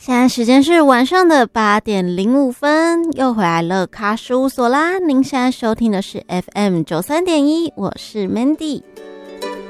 现在时间是晚上的8:05，又回来了咖事务所啦。您现在收听的是 FM 93.1，我是 Mandy。